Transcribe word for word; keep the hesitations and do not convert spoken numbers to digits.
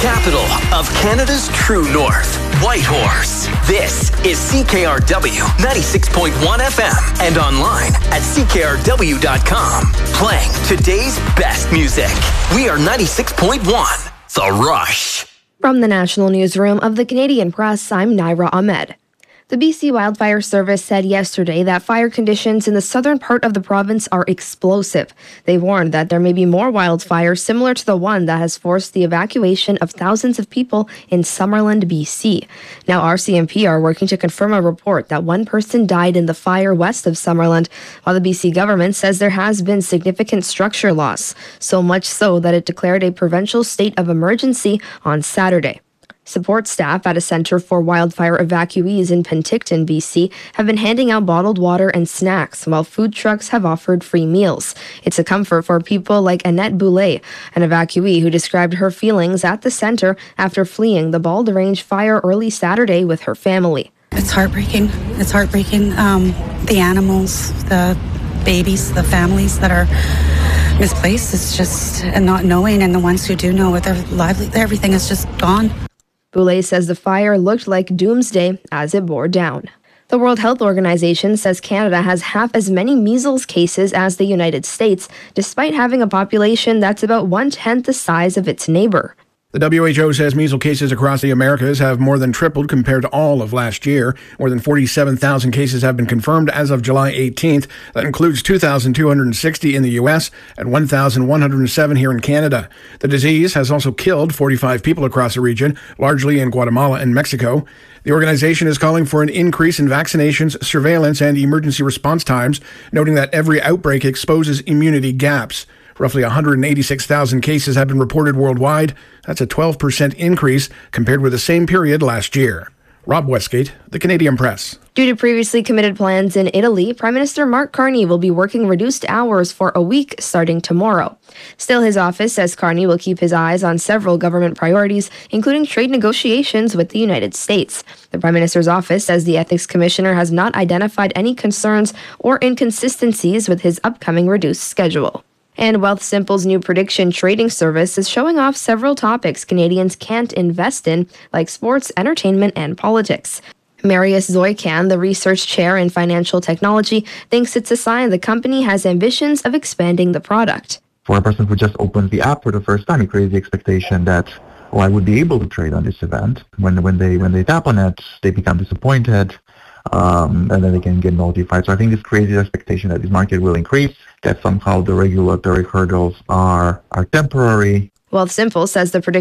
capital of Canada's true north, Whitehorse. This is C K R W ninety-six point one F M and online at C K R W dot com. Playing today's best music. We are ninety-six point one, The Rush. From the National Newsroom of the Canadian Press, I'm Naira Ahmed. The B C Wildfire Service said yesterday that fire conditions in the southern part of the province are explosive. They warned that there may be more wildfires similar to the one that has forced the evacuation of thousands of people in Summerland, B C. Now, R C M P are working to confirm a report that one person died in the fire west of Summerland, while the B C government says there has been significant structure loss, so much so that it declared a provincial state of emergency on Saturday. Support staff at a centre for wildfire evacuees in Penticton, B C, have been handing out bottled water and snacks, while food trucks have offered free meals. It's a comfort for people like Annette Boulay, an evacuee who described her feelings at the centre after fleeing the Baldy Range fire early Saturday with her family. It's heartbreaking. It's heartbreaking. Um, the animals, the babies, the families that are misplaced, it's just, and not knowing, and the ones who do know what their lively, everything is just gone. Boulay says the fire looked like doomsday as it bore down. The World Health Organization says Canada has half as many measles cases as the United States, despite having a population that's about one-tenth the size of its neighbor. The W H O says measles cases across the Americas have more than tripled compared to all of last year. More than forty-seven thousand cases have been confirmed as of July eighteenth. That includes two thousand two hundred sixty in the U S and one thousand one hundred seven here in Canada. The disease has also killed forty-five people across the region, largely in Guatemala and Mexico. The organization is calling for an increase in vaccinations, surveillance, and emergency response times, noting that every outbreak exposes immunity gaps. Roughly one hundred eighty-six thousand cases have been reported worldwide. That's a twelve percent increase compared with the same period last year. Rob Westgate, The Canadian Press. Due to previously committed plans in Italy, Prime Minister Mark Carney will be working reduced hours for a week starting tomorrow. Still, his office says Carney will keep his eyes on several government priorities, including trade negotiations with the United States. The Prime Minister's office says the Ethics Commissioner has not identified any concerns or inconsistencies with his upcoming reduced schedule. And Wealthsimple's new prediction trading service is showing off several topics Canadians can't invest in, like sports, entertainment, and politics. Marius Zoican, the research chair in financial technology, thinks it's a sign the company has ambitions of expanding the product. For a person who just opens the app for the first time, it creates the expectation that, oh, I would be able to trade on this event. When when they when they tap on it, they become disappointed. Um, and then they can get notified. So I think this creates the expectation that this market will increase, that somehow the regulatory hurdles are, are temporary. Wealthsimple says the prediction